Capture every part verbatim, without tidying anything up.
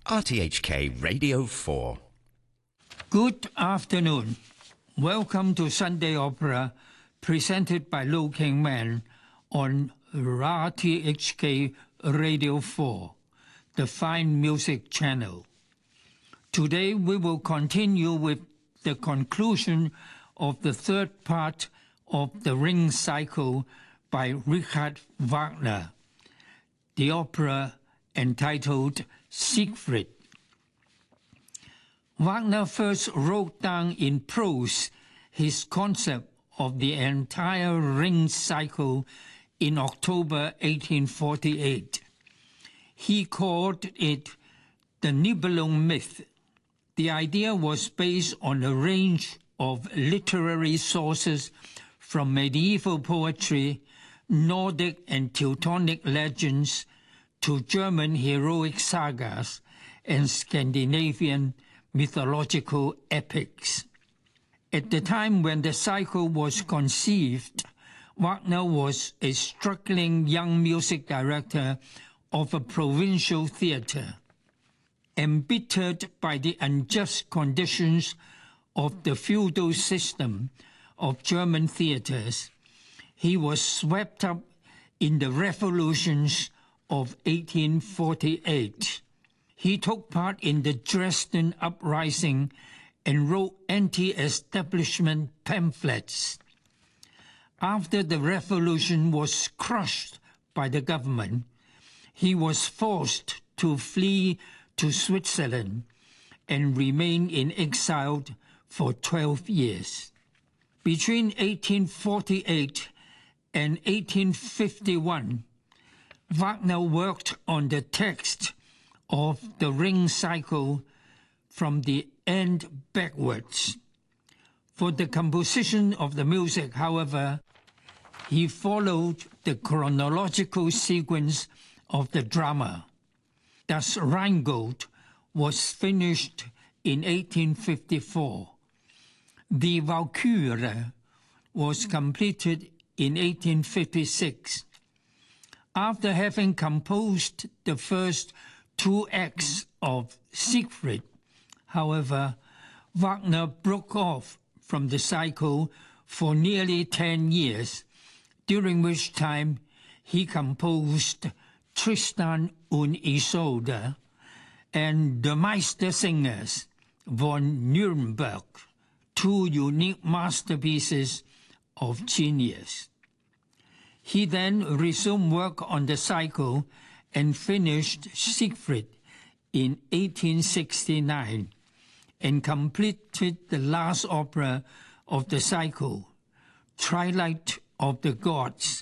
R T H K Radio four. Good afternoon. Welcome to Sunday Opera, presented by Lo King Man on R T H K Radio four, the Fine Music Channel. Today we will continue with the conclusion of the third part of the Ring Cycle by Richard Wagner, the opera entitled Siegfried. Wagner first wrote down in prose his concept of the entire Ring Cycle in October eighteen forty-eight. He called it the Nibelung myth. The idea was based on a range of literary sources from medieval poetry, Nordic and Teutonic legends, to German heroic sagas and Scandinavian mythological epics. At the time when the cycle was conceived, Wagner was a struggling young music director of a provincial theater. Embittered by the unjust conditions of the feudal system of German theaters, he was swept up in the revolutions of eighteen forty-eight. He took part in the Dresden Uprising and wrote anti-establishment pamphlets. After the revolution was crushed by the government, he was forced to flee to Switzerland and remain in exile for twelve years. Between eighteen forty-eight and eighteen fifty-one, Wagner worked on the text of the Ring Cycle from the end backwards. For the composition of the music, however, he followed the chronological sequence of the drama. Thus, Rheingold was finished in eighteen fifty-four. The Walküre was completed in eighteen fifty-six. After having composed the first two acts of Siegfried, however, Wagner broke off from the cycle for nearly ten years, during which time he composed Tristan und Isolde and the Meistersingers von Nuremberg, two unique masterpieces of genius. He then resumed work on the cycle and finished Siegfried in eighteen sixty-nine and completed the last opera of the cycle, Twilight of the Gods,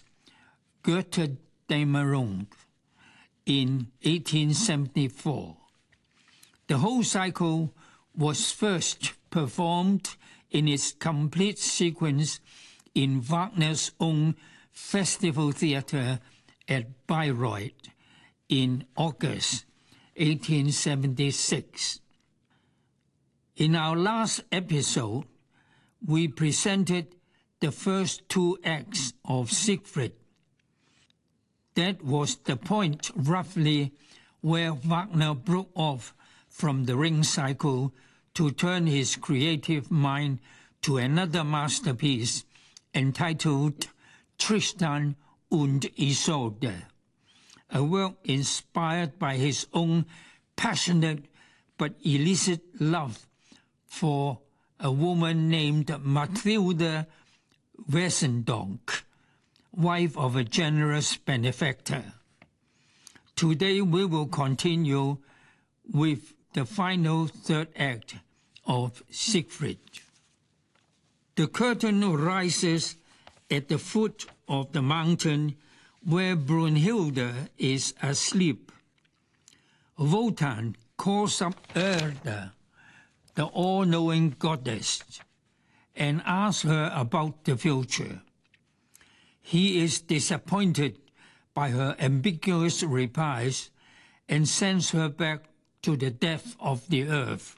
Götterdämmerung, in eighteen seventy-four. The whole cycle was first performed in its complete sequence in Wagner's own Festival Theatre at Bayreuth in August eighteen seventy-six. In our last episode, we presented the first two acts of Siegfried. That was the point, roughly, where Wagner broke off from the Ring Cycle to turn his creative mind to another masterpiece entitled Tristan und Isolde, a work inspired by his own passionate but illicit love for a woman named Mathilde Wesendonck, wife of a generous benefactor. Today we will continue with the final third act of Siegfried. The curtain rises at the foot of the mountain where Brunhilde is asleep. Wotan calls up Erda, the all-knowing goddess, and asks her about the future. He is disappointed by her ambiguous replies and sends her back to the depth of the earth.